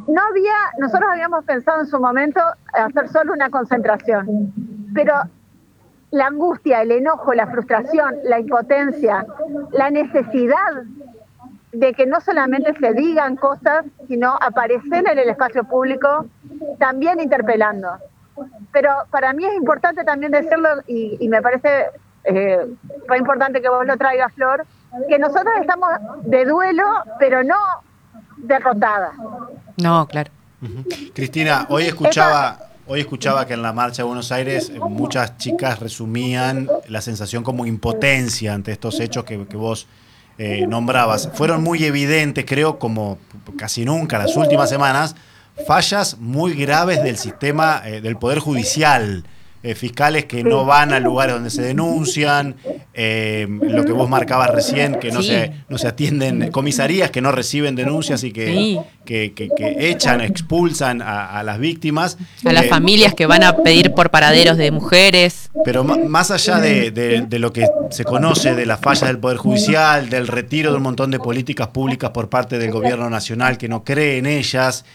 nosotros habíamos pensado en su momento hacer solo una concentración, pero la angustia, el enojo, la frustración, la impotencia, la necesidad de que no solamente se digan cosas, sino aparecer en el espacio público, también interpelando. Pero para mí es importante también decirlo, y me parece fue importante que vos lo traigas, Flor, que nosotros estamos de duelo, pero no derrotadas. No, claro. Cristina, hoy escuchaba que en la marcha de Buenos Aires muchas chicas resumían la sensación como impotencia ante estos hechos que vos nombrabas. Fueron muy evidentes, creo, como casi nunca las últimas semanas, fallas muy graves del sistema del Poder Judicial. Fiscales que no van a lugares donde se denuncian, lo que vos marcabas recién, que no se atienden, comisarías que no reciben denuncias y que echan, expulsan a las víctimas. A las familias que van a pedir por paraderos de mujeres. Pero más allá de lo que se conoce de las fallas del Poder Judicial, del retiro de un montón de políticas públicas por parte del gobierno nacional que no cree en ellas,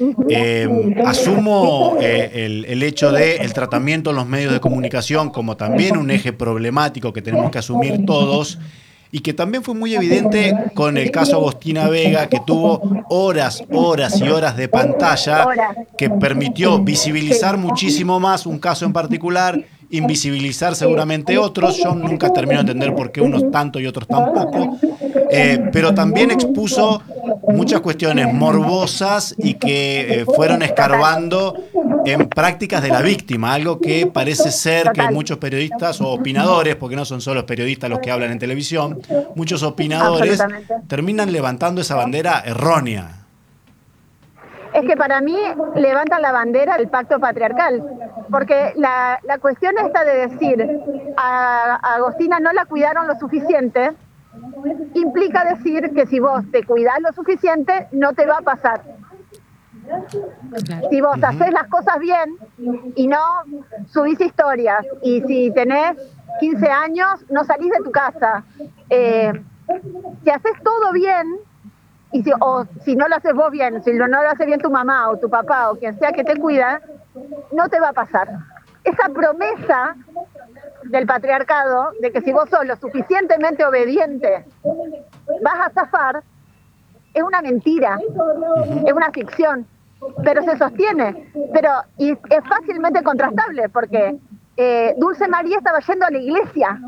asumo el hecho del tratamiento en los medios de comunicación como también un eje problemático que tenemos que asumir todos, y que también fue muy evidente con el caso Agostina Vega, que tuvo horas y horas de pantalla, que permitió visibilizar muchísimo más un caso en particular, invisibilizar seguramente otros. Yo nunca termino de entender por qué unos tanto y otros tampoco, pero también expuso muchas cuestiones morbosas y que fueron escarbando en prácticas de la víctima, algo que parece ser que muchos periodistas o opinadores, porque no son solo periodistas los que hablan en televisión, muchos opinadores terminan levantando esa bandera errónea. Es que para mí levantan la bandera del pacto patriarcal, porque la cuestión esta de decir a Agostina no la cuidaron lo suficiente, implica decir que si vos te cuidás lo suficiente, no te va a pasar. Si vos haces las cosas bien y no subís historias, y si tenés 15 años, no salís de tu casa, si haces todo bien, y si no lo haces vos bien, si no lo hace bien tu mamá o tu papá o quien sea que te cuida, no te va a pasar. Esa promesa del patriarcado de que si vos sos lo suficientemente obediente vas a zafar, es una mentira, es una ficción, pero se sostiene, y es fácilmente contrastable, porque Dulce María estaba yendo a la iglesia.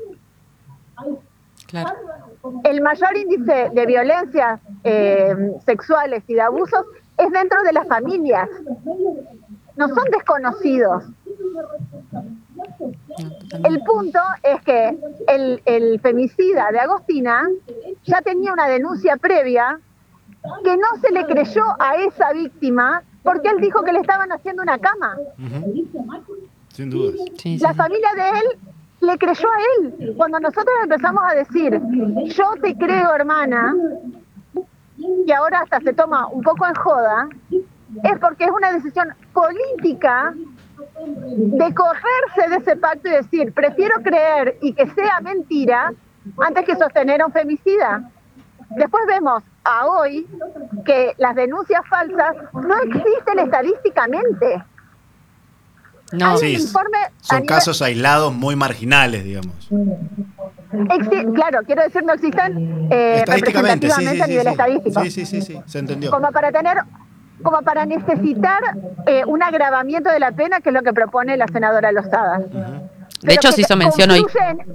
Claro. El mayor índice de violencias sexuales y de abusos es dentro de las familias, no son desconocidos. El punto es que el femicida de Agostina ya tenía una denuncia previa que no se le creyó a esa víctima porque él dijo que le estaban haciendo una cama. Sin dudas. Sí, la familia de él le creyó a él. Cuando nosotros empezamos a decir, yo te creo, hermana, y ahora hasta se toma un poco en joda, es porque es una decisión política de correrse de ese pacto y decir, prefiero creer y que sea mentira antes que sostener a un femicida. Después vemos a hoy que las denuncias falsas no existen estadísticamente. No, sí, son casos aislados muy marginales, digamos. Claro, quiero decir, no existen estadísticamente, representativamente a nivel estadístico. Sí, se entendió. Como para necesitar un agravamiento de la pena, que es lo que propone la senadora Lozada. De hecho, se hizo mención hoy.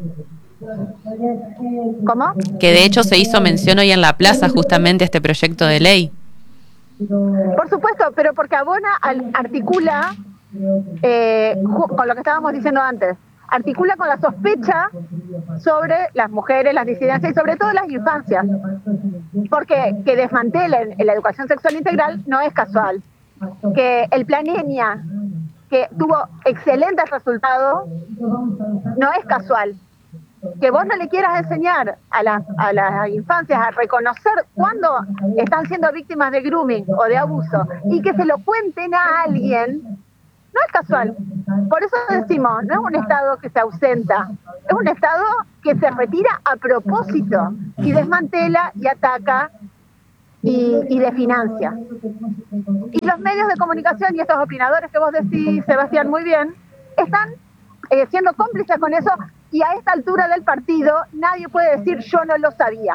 ¿Cómo? Que de hecho se hizo mención hoy en la plaza justamente este proyecto de ley. Por supuesto, pero porque abona, articula, con lo que estábamos diciendo antes, articula con la sospecha sobre las mujeres, las disidencias y sobre todo las infancias. Porque que desmantelen la educación sexual integral no es casual. Que el Plan ENIA, que tuvo excelentes resultados, no es casual. Que vos no le quieras enseñar a las infancias a reconocer cuando están siendo víctimas de grooming o de abuso y que se lo cuenten a alguien, no es casual. Por eso decimos, no es un Estado que se ausenta, es un Estado que se retira a propósito y desmantela y ataca y desfinancia. Y estos medios de comunicación y estos opinadores que vos decís, Sebastián, muy bien, están siendo cómplices con eso, y a esta altura del partido nadie puede decir yo no lo sabía.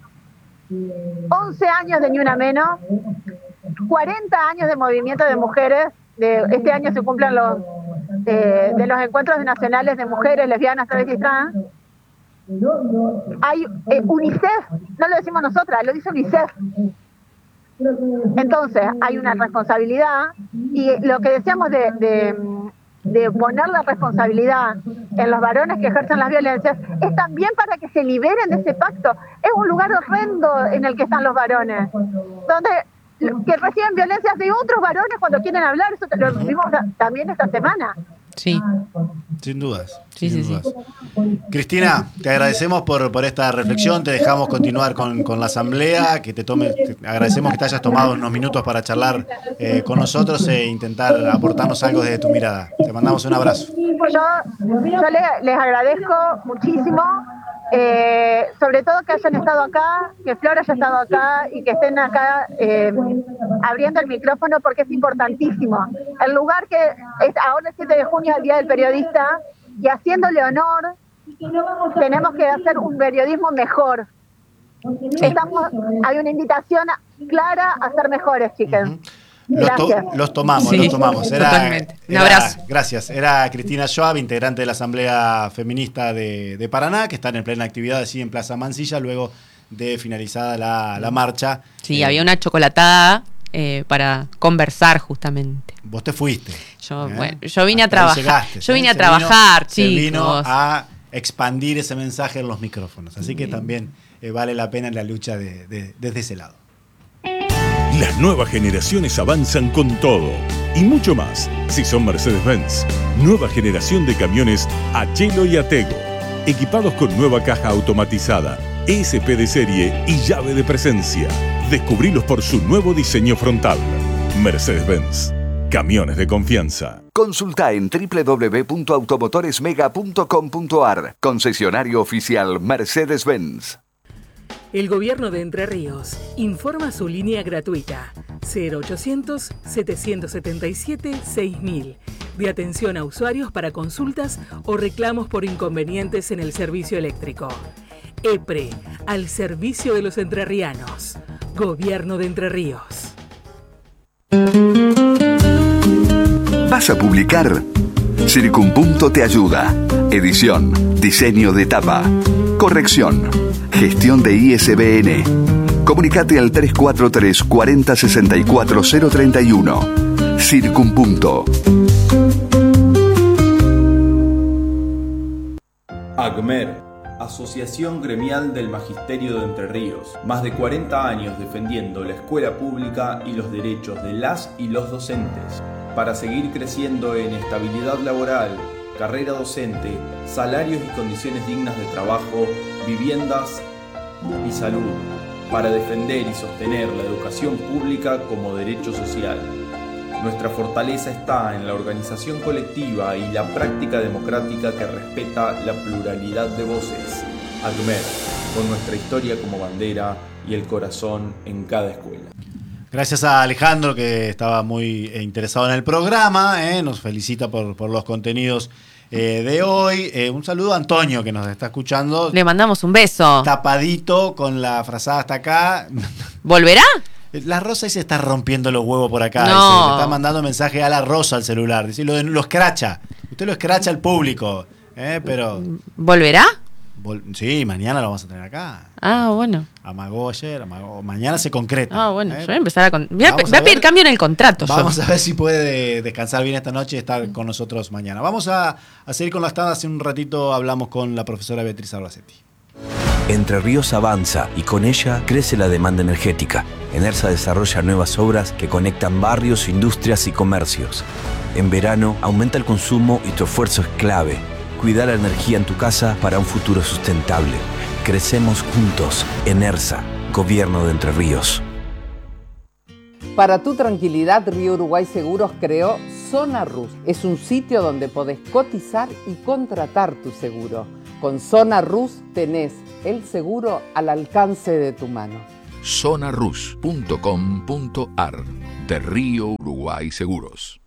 11 años de Ni Una Menos, 40 años de movimiento de mujeres, este año se cumplen de los encuentros nacionales de mujeres lesbianas, travestis y trans. Hay UNICEF, no lo decimos nosotras, lo dice UNICEF. Entonces hay una responsabilidad, y lo que decíamos de poner la responsabilidad en los varones que ejercen las violencias es también para que se liberen de ese pacto. Es un lugar horrendo en el que están los varones, donde que reciben violencias de otros varones cuando quieren hablar. Eso lo vimos también esta semana. Sí. Sin dudas. Sí, sin sí, dudas. Cristina, te agradecemos por esta reflexión, te dejamos continuar con la asamblea, te agradecemos que te hayas tomado unos minutos para charlar con nosotros e intentar aportarnos algo desde tu mirada. Te mandamos un abrazo. Yo les agradezco muchísimo, sobre todo que hayan estado acá, que Flor haya estado acá y que estén acá abriendo el micrófono, porque es importantísimo. El lugar que es ahora el 7 de junio es el Día del Periodista, y haciéndole honor tenemos que hacer un periodismo mejor. Hay una invitación clara a ser mejores, chicas. Gracias. Los tomamos. Totalmente. Un abrazo. Gracias. Era Cristina Schwab, integrante de la Asamblea Feminista de Paraná, que está en plena actividad así en Plaza Mansilla, luego de finalizada la marcha. Sí, había una chocolatada para conversar justamente. Vos te fuiste. Yo vine a trabajar. Chicos. Se vino a expandir ese mensaje en los micrófonos. Así que también vale la pena la lucha desde ese lado. Las nuevas generaciones avanzan con todo y mucho más. Si son Mercedes-Benz, nueva generación de camiones Achelo y Atego, equipados con nueva caja automatizada, ESP de serie y llave de presencia. Descubrilos por su nuevo diseño frontal. Mercedes-Benz, camiones de confianza. Consulta en www.automotoresmega.com.ar. Concesionario oficial Mercedes-Benz. El Gobierno de Entre Ríos informa su línea gratuita 0800-777-6000 de atención a usuarios para consultas o reclamos por inconvenientes en el servicio eléctrico. EPRE, al servicio de los entrerrianos. Gobierno de Entre Ríos. ¿Vas a publicar? Circunpunto te ayuda. Edición, diseño de tapa, corrección, gestión de ISBN. Comunicate al 343 40 64 031. Circunpunto. AGMER, Asociación Gremial del Magisterio de Entre Ríos. Más de 40 años defendiendo la escuela pública y los derechos de las y los docentes. Para seguir creciendo en estabilidad laboral, carrera docente, salarios y condiciones dignas de trabajo, viviendas y salud. Para defender y sostener la educación pública como derecho social. Nuestra fortaleza está en la organización colectiva y la práctica democrática que respeta la pluralidad de voces. AGMER, con nuestra historia como bandera y el corazón en cada escuela. Gracias a Alejandro, que estaba muy interesado en el programa, nos felicita por los contenidos de hoy. Un saludo a Antonio, que nos está escuchando. Le mandamos un beso. Tapadito, con la frazada hasta acá. ¿Volverá? La Rosa se está rompiendo los huevos por acá. No. Dice, le está mandando mensaje a la Rosa al celular. Dice, lo escracha. Usted lo escracha al público. Pero ¿Volverá? Sí, mañana lo vamos a tener acá. Ah, bueno. Amagó ayer, mañana se concreta. Ah, bueno. Yo voy a empezar voy a pedir cambio en el contrato. Vamos a ver si puede descansar bien esta noche y estar con nosotros mañana. Vamos a seguir con las tandas. Hace un ratito hablamos con la profesora Beatriz Arbacetti. Entre Ríos avanza y con ella crece la demanda energética. Enersa desarrolla nuevas obras que conectan barrios, industrias y comercios. En verano aumenta el consumo y tu esfuerzo es clave. Cuida la energía en tu casa para un futuro sustentable. Crecemos juntos. Enersa, Gobierno de Entre Ríos. Para tu tranquilidad, Río Uruguay Seguros creó Zona Rus. Es un sitio donde podés cotizar y contratar tu seguro. Con Zona Rus tenés el seguro al alcance de tu mano. zonarus.com.ar. De Río Uruguay Seguros.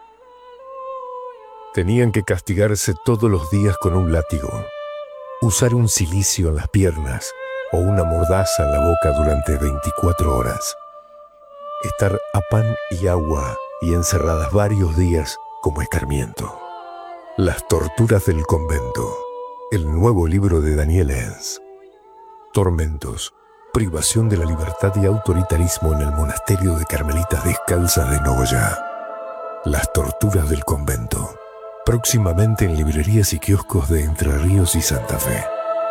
Tenían que castigarse todos los días con un látigo, usar un cilicio en las piernas o una mordaza en la boca durante 24 horas, estar a pan y agua y encerradas varios días como escarmiento. Las torturas del convento, el nuevo libro de Daniel Enz. Tormentos, privación de la libertad y autoritarismo en el monasterio de Carmelitas Descalzas de Nogoyá. Las torturas del convento. Próximamente en librerías y kioscos de Entre Ríos y Santa Fe.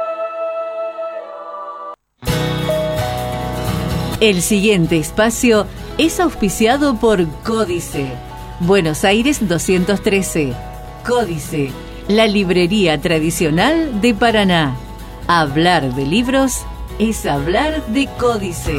El siguiente espacio es auspiciado por Códice. Buenos Aires 213. Códice, la librería tradicional de Paraná. Hablar de libros es hablar de Códice.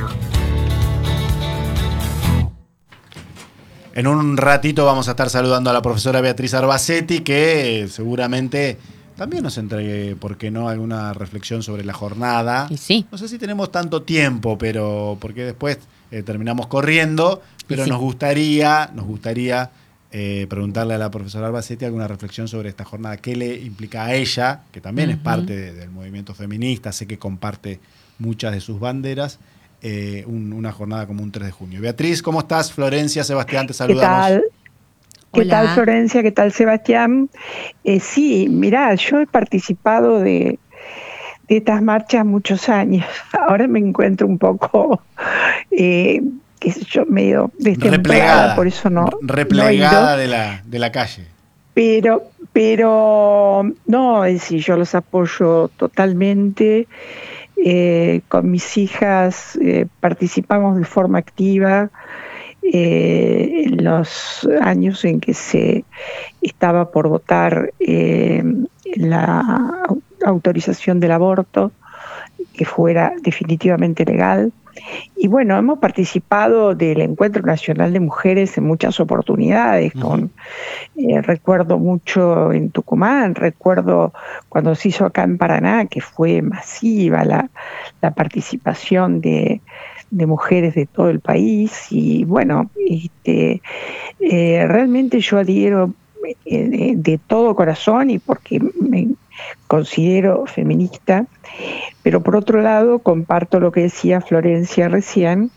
En un ratito vamos a estar saludando a la profesora Beatriz Arbacetti, que seguramente también nos entregue, ¿por qué no?, alguna reflexión sobre la jornada. Y sí. No sé si tenemos tanto tiempo, pero porque después terminamos corriendo, pero sí, nos gustaría preguntarle a la profesora Arbacetti alguna reflexión sobre esta jornada, qué le implica a ella, que también es parte del movimiento feminista, sé que comparte muchas de sus banderas, una jornada como un 3 de junio. Beatriz, ¿cómo estás? Florencia, Sebastián, te saludamos. ¿Qué tal, Florencia? ¿Qué tal, Sebastián? Sí, mirá, yo he participado de estas marchas muchos años. Ahora me encuentro un poco, qué sé yo, medio destemplada, por eso replegada de la calle. Pero no, es decir, yo los apoyo totalmente. Con mis hijas participamos de forma activa en los años en que se estaba por votar la autorización del aborto, que fuera definitivamente legal. Y bueno, hemos participado del Encuentro Nacional de Mujeres en muchas oportunidades, recuerdo mucho en Tucumán, recuerdo cuando se hizo acá en Paraná, que fue masiva la participación de mujeres de todo el país. Y bueno, realmente yo adhiero de todo corazón, y porque me considero feminista, pero por otro lado comparto lo que decía Florencia recién,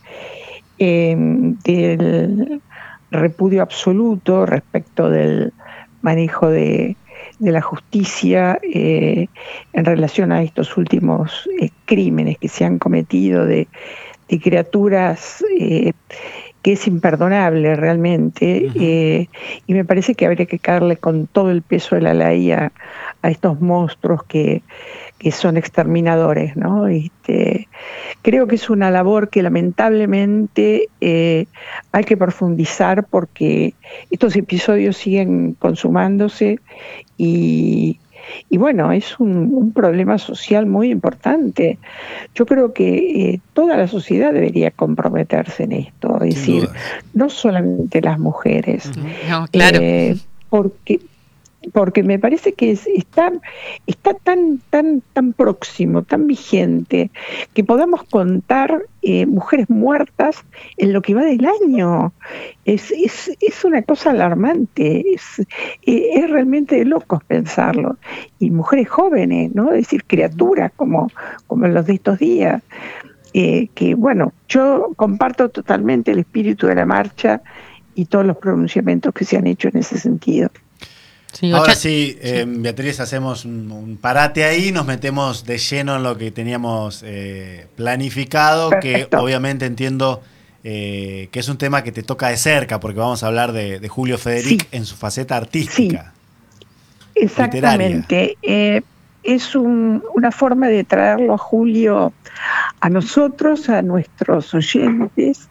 del repudio absoluto respecto del manejo de la justicia en relación a estos últimos crímenes que se han cometido de criaturas, que es imperdonable realmente, y me parece que habría que caerle con todo el peso de la ley a estos monstruos que son exterminadores, ¿no? Creo que es una labor que lamentablemente hay que profundizar, porque estos episodios siguen consumándose y bueno, es un problema social muy importante. Yo creo que toda la sociedad debería comprometerse en esto, es decir, no solamente las mujeres, no, claro. Porque me parece que está tan próximo, tan vigente, que podamos contar mujeres muertas en lo que va del año. Es una cosa alarmante, es realmente de locos pensarlo. Y mujeres jóvenes, ¿no? Es decir, criaturas como los de estos días. Que bueno, yo comparto totalmente el espíritu de la marcha y todos los pronunciamientos que se han hecho en ese sentido. Sí, ahora sí, Beatriz, hacemos un parate ahí, nos metemos de lleno en lo que teníamos planificado. Perfecto. Que obviamente entiendo que es un tema que te toca de cerca, porque vamos a hablar de Julio Federic en su faceta artística. Sí, exactamente. Es una forma de traerlo a Julio a nosotros, a nuestros oyentes.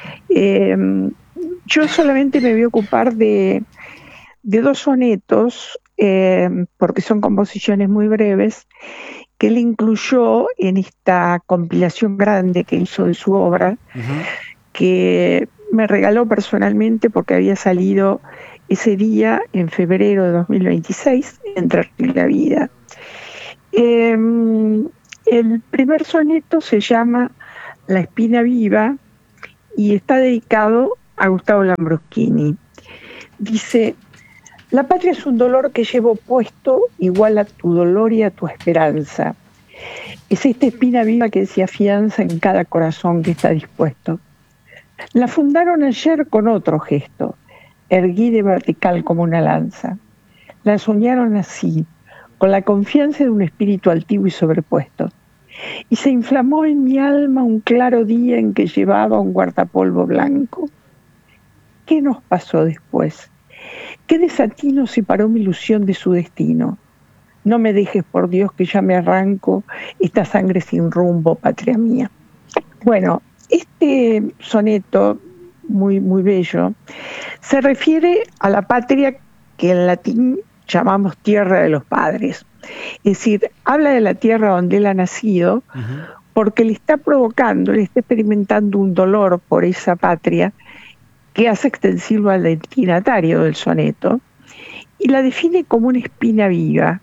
Yo solamente me voy a ocupar de 2 sonetos, porque son composiciones muy breves, que él incluyó en esta compilación grande que hizo de su obra, que me regaló personalmente porque había salido ese día, en febrero de 2026, Entre Ríos y la Vida. El primer soneto se llama La espina viva y está dedicado a Gustavo Lambruschini. Dice: la patria es un dolor que llevo puesto igual a tu dolor y a tu esperanza. Es esta espina viva que se afianza en cada corazón que está dispuesto. La fundaron ayer con otro gesto, erguida y vertical como una lanza. La soñaron así, con la confianza de un espíritu altivo y sobrepuesto. Y se inflamó en mi alma un claro día en que llevaba un guardapolvo blanco. ¿Qué nos pasó después? ¿Qué desatino separó mi ilusión de su destino? No me dejes, por Dios, que ya me arranco esta sangre sin rumbo, patria mía. Bueno, este soneto, muy, muy bello, se refiere a la patria que en latín llamamos tierra de los padres. Es decir, habla de la tierra donde él ha nacido, porque le está experimentando un dolor por esa patria que hace extensivo al destinatario del soneto, y la define como una espina viva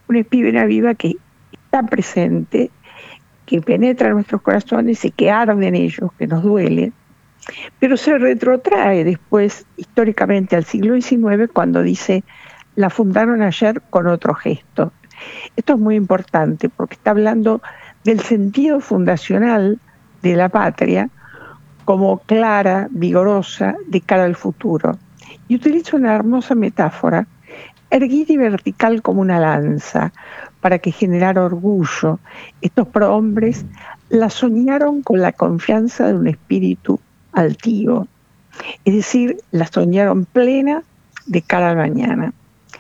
que está presente, que penetra en nuestros corazones y que arde en ellos, que nos duele, pero se retrotrae después históricamente al siglo XIX cuando dice: la fundaron ayer con otro gesto. Esto es muy importante porque está hablando del sentido fundacional de la patria como clara, vigorosa, de cara al futuro. Y utiliza una hermosa metáfora, erguida y vertical como una lanza, para que generara orgullo. Estos prohombres la soñaron con la confianza de un espíritu altivo. Es decir, la soñaron plena de cara al mañana.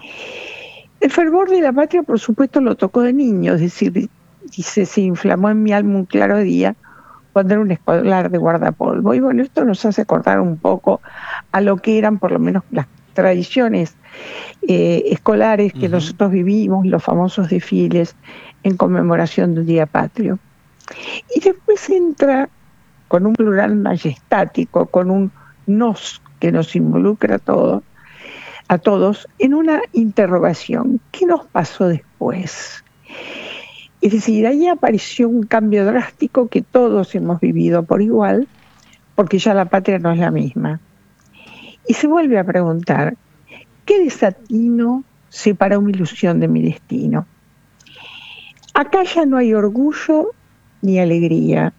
El fervor de la patria, por supuesto, lo tocó de niño, es decir, dice: se inflamó en mi alma un claro día cuando era un escolar de guardapolvo. Y bueno, esto nos hace acordar un poco a lo que eran por lo menos las tradiciones escolares que nosotros vivimos, los famosos desfiles en conmemoración del Día Patrio. Y después entra con un plural majestático, con un nos que nos involucra a todos, en una interrogación. ¿Qué nos pasó después? Es decir, ahí apareció un cambio drástico que todos hemos vivido por igual, porque ya la patria no es la misma. Y se vuelve a preguntar: ¿qué desatino separó mi ilusión de mi destino? Acá ya no hay orgullo ni alegría.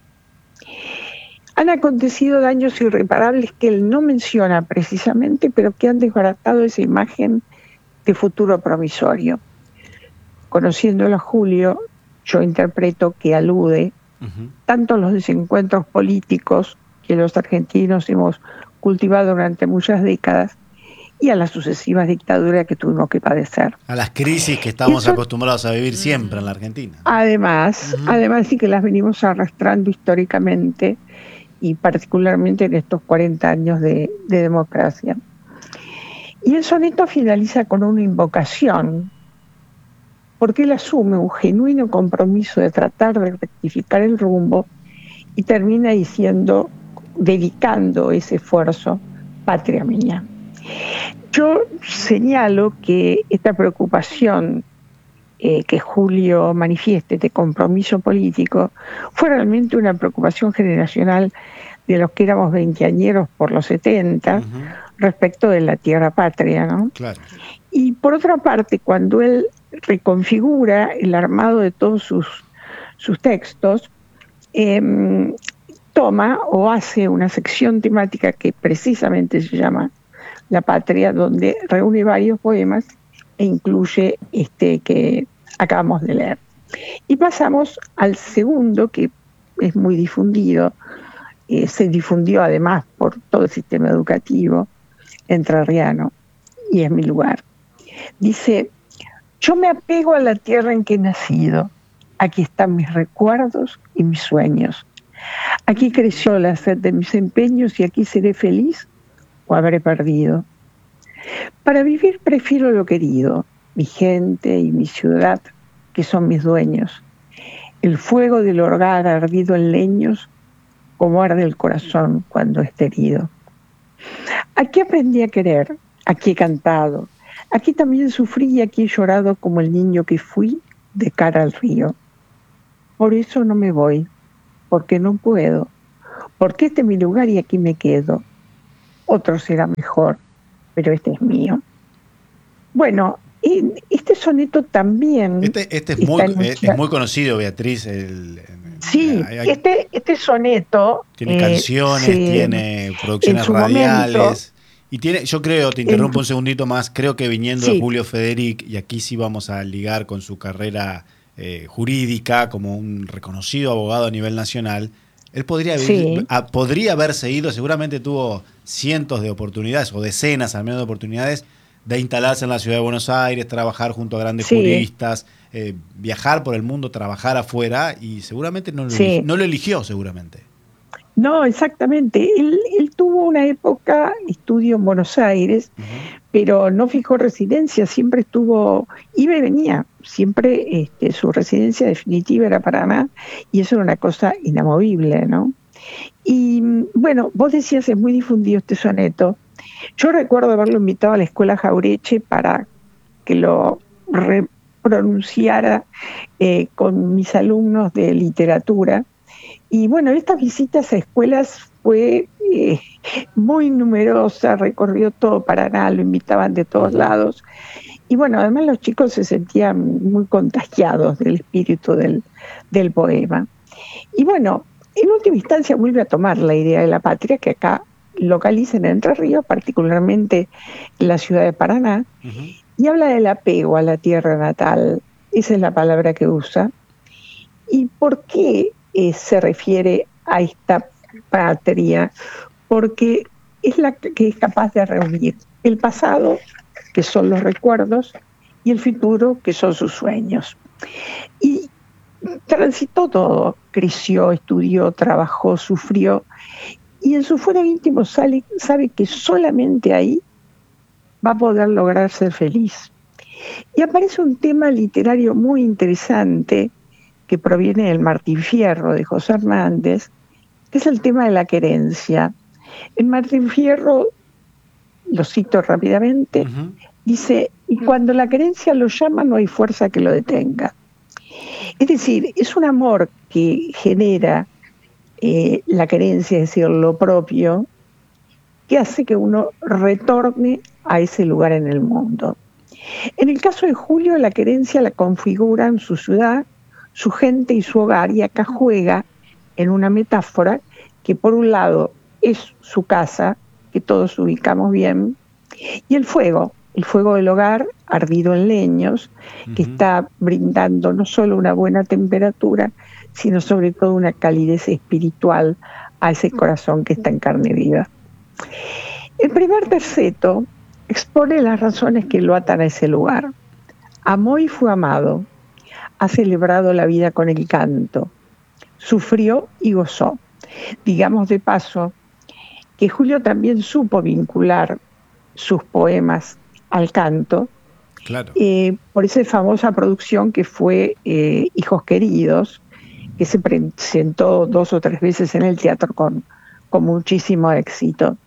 Han acontecido daños irreparables que él no menciona precisamente, pero que han desbaratado esa imagen de futuro promisorio. Conociéndolo a Julio, yo interpreto que alude tanto a los desencuentros políticos que los argentinos hemos cultivado durante muchas décadas y a las sucesivas dictaduras que tuvimos que padecer. A las crisis que estamos acostumbrados a vivir siempre en la Argentina. Además sí que las venimos arrastrando históricamente y particularmente en estos 40 años de democracia. Y el soneto finaliza con una invocación, porque él asume un genuino compromiso de tratar de rectificar el rumbo y termina diciendo, dedicando ese esfuerzo: patria mía. Yo señalo que esta preocupación que Julio manifieste, de compromiso político, fue realmente una preocupación generacional de los que éramos veinteañeros por los 70, respecto de la tierra patria, ¿no? Claro. Y por otra parte, cuando él reconfigura el armado de todos sus textos, toma o hace una sección temática que precisamente se llama La Patria, donde reúne varios poemas e incluye este que acabamos de leer. Y pasamos al segundo, que es muy difundido, se difundió además por todo el sistema educativo entrerriano, y es mi lugar. Dice: yo me apego a la tierra en que he nacido, aquí están mis recuerdos y mis sueños, aquí creció la sed de mis empeños y aquí seré feliz o habré perdido. Para vivir prefiero lo querido, mi gente y mi ciudad, que son mis dueños. El fuego del hogar ardido en leños, como arde el corazón cuando está herido. Aquí aprendí a querer, aquí he cantado, aquí también sufrí y aquí he llorado como el niño que fui de cara al río. Por eso no me voy, porque no puedo, porque este es mi lugar y aquí me quedo. Otro será mejor, pero este es mío. Bueno, este soneto también... Este es muy conocido, Beatriz. Sí, este soneto... Tiene canciones, tiene producciones radiales. Momento, y tiene, yo creo, te interrumpo un segundito más, creo que viniendo de Julio Federic, y aquí sí vamos a ligar con su carrera jurídica como un reconocido abogado a nivel nacional, él podría haberse ido, seguramente tuvo cientos de oportunidades, o decenas al menos de oportunidades, de instalarse en la ciudad de Buenos Aires, trabajar junto a grandes juristas, viajar por el mundo, trabajar afuera, y seguramente no lo eligió, seguramente. No, exactamente. Él tuvo una época, estudio en Buenos Aires, pero no fijó residencia, siempre estuvo, iba y venía, siempre su residencia definitiva era Paraná, y eso era una cosa inamovible, ¿no? Y bueno, vos decías, es muy difundido este soneto. Yo recuerdo haberlo invitado a la Escuela Jaureche para que lo pronunciara con mis alumnos de literatura. Y bueno, estas visitas a escuelas fue muy numerosa, recorrió todo Paraná, lo invitaban de todos lados. Y bueno, además los chicos se sentían muy contagiados del espíritu del poema. Y bueno, en última instancia vuelve a tomar la idea de la patria, que acá localiza en Entre Ríos, particularmente en la ciudad de Paraná, y habla del apego a la tierra natal. Esa es la palabra que usa. ¿Y por qué se refiere a esta patria? Porque es la que es capaz de reunir el pasado, que son los recuerdos, y el futuro, que son sus sueños. Y transitó todo, creció, estudió, trabajó, sufrió, y en su fuero íntimo sabe que solamente ahí va a poder lograr ser feliz. Y aparece un tema literario muy interesante que proviene del Martín Fierro de José Hernández, que es el tema de la querencia. En Martín Fierro, lo cito rápidamente, dice: y cuando la querencia lo llama no hay fuerza que lo detenga. Es decir, es un amor que genera la querencia, es decir, lo propio, que hace que uno retorne a ese lugar en el mundo. En el caso de Julio, la querencia la configuran su ciudad, su gente y su hogar, y acá juega en una metáfora que por un lado es su casa, que todos ubicamos bien, y el fuego del hogar ardido en leños, que está brindando no solo una buena temperatura, sino sobre todo una calidez espiritual a ese corazón que está en carne viva. El primer terceto expone las razones que lo atan a ese lugar. Amó y fue amado, ha celebrado la vida con el canto, sufrió y gozó. Digamos de paso que Julio también supo vincular sus poemas al canto, claro. Por esa famosa producción que fue Hijos Queridos, que se presentó 2 o 3 veces en el teatro con muchísimo éxito.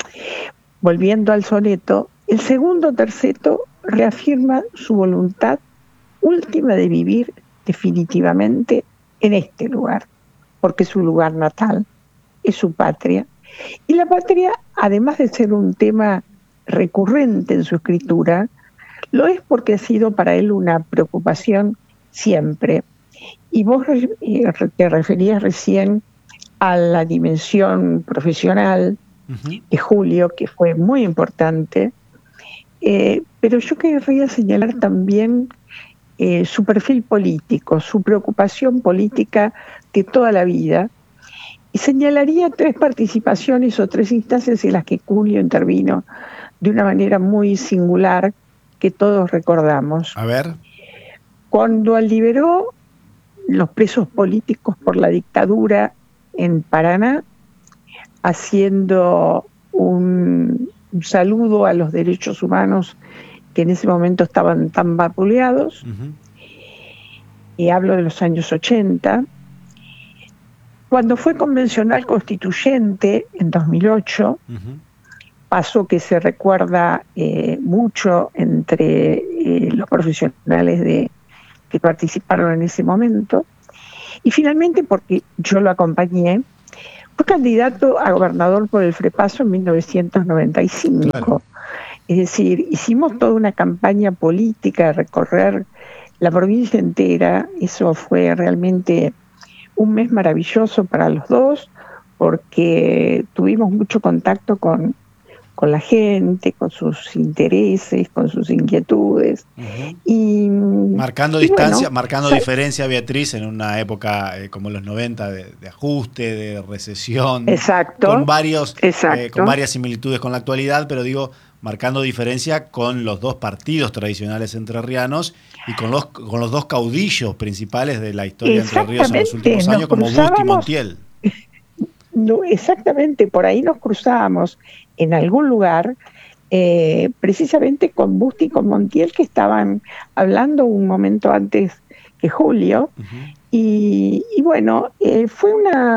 Volviendo al soneto, el segundo terceto reafirma su voluntad última de vivir definitivamente en este lugar, porque es su lugar natal, es su patria. Y la patria, además de ser un tema recurrente en su escritura, lo es porque ha sido para él una preocupación siempre. Y vos te referías recién a la dimensión profesional de Julio, que fue muy importante, pero yo querría señalar también su perfil político, su preocupación política de toda la vida, y señalaría 3 participaciones o 3 instancias en las que Julio intervino de una manera muy singular que todos recordamos. A ver. Cuando liberó los presos políticos por la dictadura en Paraná, haciendo un saludo a los derechos humanos que en ese momento estaban tan vapuleados, y hablo de los años 80, cuando fue convencional constituyente en 2008, paso que se recuerda mucho entre los profesionales que participaron en ese momento, y finalmente, porque yo lo acompañé, fue candidato a gobernador por el FREPASO en 1995. Claro. Es decir, hicimos toda una campaña política de recorrer la provincia entera. Eso fue realmente un mes maravilloso para los dos, porque tuvimos mucho contacto con la gente, con sus intereses, con sus inquietudes. Y marcando distancia, bueno, marcando diferencia, Beatriz, en una época como los 90 de ajuste, de recesión. Exacto. Con varias similitudes con la actualidad, pero digo, marcando diferencia con los dos partidos tradicionales entrerrianos y con los dos caudillos principales de la historia de Entre Ríos en los últimos años, como Busti y Montiel. No, exactamente, por ahí nos cruzábamos en algún lugar, precisamente con Busti y con Montiel, que estaban hablando un momento antes que Julio, y bueno, fue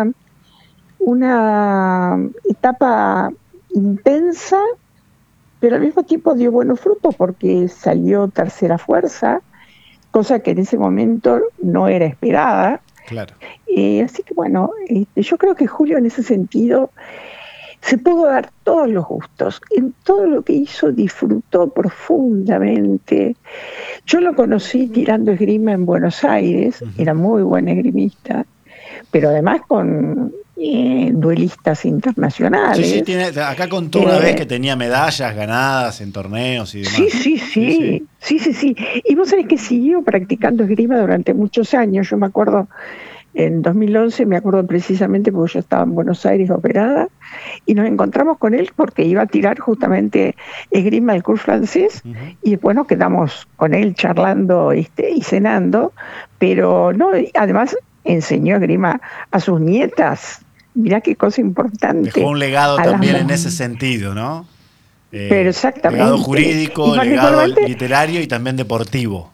una etapa intensa, pero al mismo tiempo dio buenos frutos porque salió tercera fuerza, cosa que en ese momento no era esperada. Claro. Así que bueno, yo creo que Julio en ese sentido se pudo dar todos los gustos. En todo lo que hizo disfrutó profundamente. Yo lo conocí tirando esgrima en Buenos Aires, era muy buen esgrimista, pero además con duelistas internacionales. Sí, acá contó una vez que tenía medallas ganadas en torneos y demás. Sí. Y vos sabés que siguió practicando esgrima durante muchos años. Yo me acuerdo, en 2011, me acuerdo precisamente porque yo estaba en Buenos Aires operada, y nos encontramos con él porque iba a tirar justamente esgrima al Cours francés, y después nos quedamos con él charlando y cenando, pero no, además enseñó esgrima a sus nietas. Mirá qué cosa importante. Dejó un legado también en ese sentido, ¿no? Pero exactamente. Legado jurídico, legado literario y también deportivo.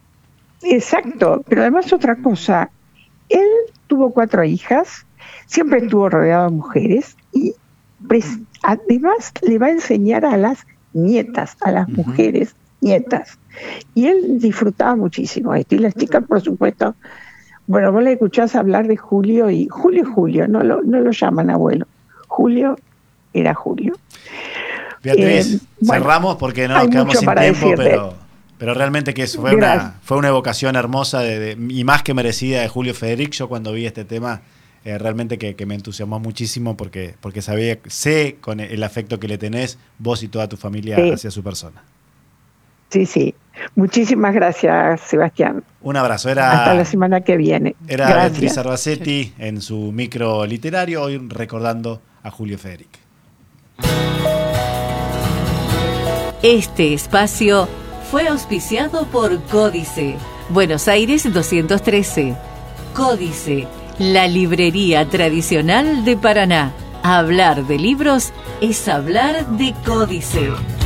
Exacto, pero además otra cosa, él tuvo 4 hijas, siempre estuvo rodeado de mujeres, y además le va a enseñar a las nietas, a las mujeres nietas. Y él disfrutaba muchísimo esto, y las chicas, por supuesto. Bueno, vos le escuchás hablar de Julio, y Julio, no lo llaman abuelo. Julio era Julio. Beatriz, cerramos porque no nos quedamos sin tiempo, pero realmente que fue una evocación hermosa y más que merecida de Julio Federic. Yo cuando vi este tema, realmente que me entusiasmó muchísimo porque sé con el afecto que le tenés vos y toda tu familia hacia su persona. Sí. Muchísimas gracias, Sebastián. Un abrazo. Hasta la semana que viene. Era Beatriz Arbacetti en su micro literario, hoy recordando a Julio Federic. Este espacio fue auspiciado por Códice, Buenos Aires 213. Códice, la librería tradicional de Paraná. Hablar de libros es hablar de Códice.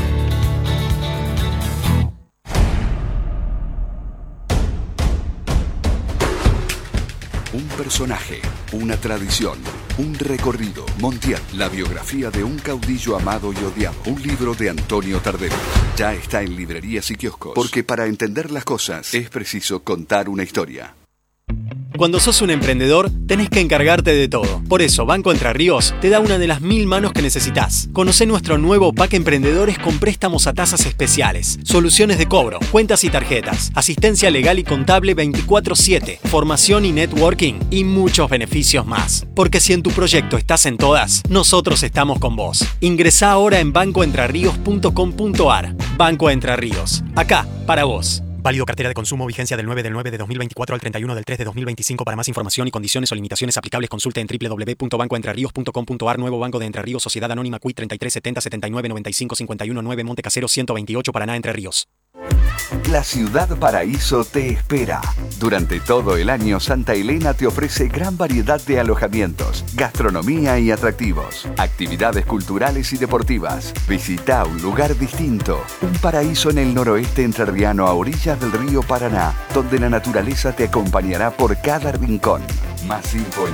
Un personaje, una tradición, un recorrido. Montiel, la biografía de un caudillo amado y odiado. Un libro de Antonio Tardero. Ya está en librerías y kioscos. Porque para entender las cosas es preciso contar una historia. Cuando sos un emprendedor, tenés que encargarte de todo. Por eso, Banco Entre Ríos te da una de las 1000 manos que necesitas. Conocé nuestro nuevo pack Emprendedores con préstamos a tasas especiales, soluciones de cobro, cuentas y tarjetas, asistencia legal y contable 24/7, formación y networking y muchos beneficios más. Porque si en tu proyecto estás en todas, nosotros estamos con vos. Ingresá ahora en bancoentrerríos.com.ar. Banco Entre Ríos. Acá, para vos. Válido cartera de consumo, vigencia del 9 del 9 de 2024 al 31 del 3 de 2025. Para más información y condiciones o limitaciones aplicables, consulte en www.bancoentrerrios.com.ar. Nuevo Banco de Entre Ríos, Sociedad Anónima CUI 3370 79 95 51 9 Monte Casero 128 Paraná, Entre Ríos. La Ciudad Paraíso te espera. Durante todo el año, Santa Elena te ofrece gran variedad de alojamientos, gastronomía y atractivos, actividades culturales y deportivas. Visita un lugar distinto, un paraíso en el noroeste entrerriano a orillas del río Paraná, donde la naturaleza te acompañará por cada rincón. Más info en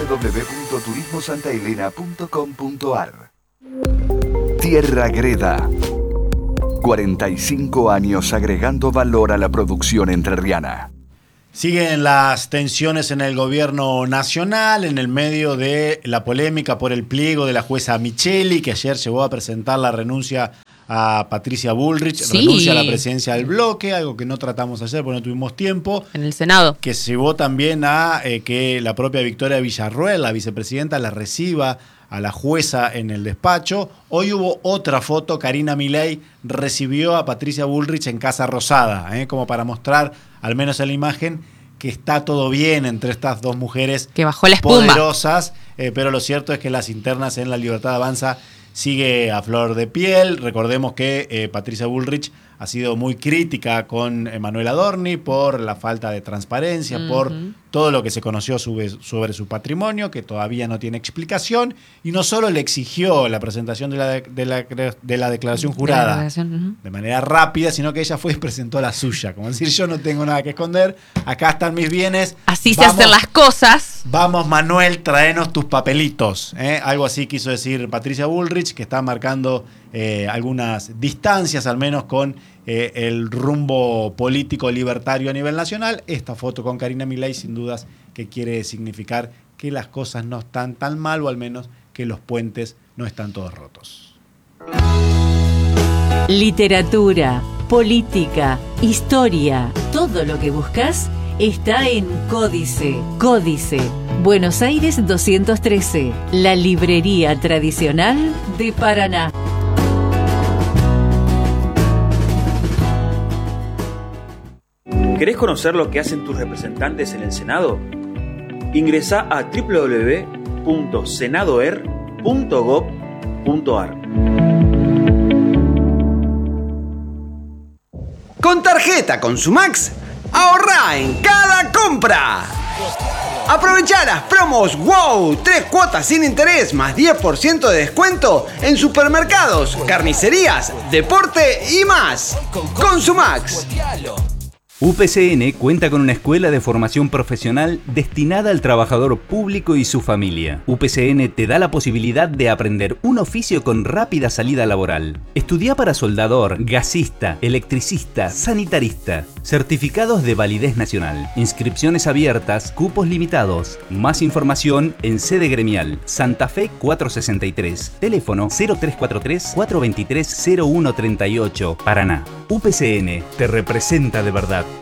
www.turismosantaelena.com.ar. Tierra Greda. 45 años agregando valor a la producción entrerriana. Siguen las tensiones en el gobierno nacional en el medio de la polémica por el pliego de la jueza Micheli, que ayer llegó a presentar la renuncia a Patricia Bullrich, Sí. renuncia a la presidencia del bloque, algo que no tratamos ayer porque no tuvimos tiempo. En el Senado. Que llevó también a que la propia Victoria Villarruel, la vicepresidenta, la reciba a la jueza en el despacho. Hoy hubo otra foto, Karina Milei recibió a Patricia Bullrich en Casa Rosada, como para mostrar, al menos en la imagen, que está todo bien entre estas dos mujeres que bajó la espuma. Poderosas, pero lo cierto es que las internas en La Libertad Avanza sigue a flor de piel. Recordemos que Patricia Bullrich ha sido muy crítica con Manuel Adorni por la falta de transparencia, por todo lo que se conoció sobre su patrimonio, que todavía no tiene explicación, y no solo le exigió la presentación de la declaración jurada de manera rápida, sino que ella fue y presentó la suya, como decir, yo no tengo nada que esconder, acá están mis bienes. Así se hacen las cosas. Vamos, Manuel, traenos tus papelitos. Algo así quiso decir Patricia Bullrich, que está marcando algunas distancias, al menos con el rumbo político libertario a nivel nacional. Esta foto con Karina Milei, sin dudas, que quiere significar que las cosas no están tan mal, o al menos que los puentes no están todos rotos. Literatura, política, historia, todo lo que buscas está en Códice. Códice, Buenos Aires 213, la librería tradicional de Paraná. ¿Querés conocer lo que hacen tus representantes en el Senado? Ingresá a www.senadoer.gov.ar. Con tarjeta Consumax, ahorrá en cada compra. Aprovechá las promos WOW, 3 cuotas sin interés más 10% de descuento en supermercados, carnicerías, deporte y más. Consumax. UPCN cuenta con una escuela de formación profesional destinada al trabajador público y su familia. UPCN te da la posibilidad de aprender un oficio con rápida salida laboral. Estudia para soldador, gasista, electricista, sanitarista. Certificados de validez nacional. Inscripciones abiertas, cupos limitados. Más información en sede gremial. Santa Fe 463. Teléfono 0343-423-0138. Paraná. UPCN te representa de verdad.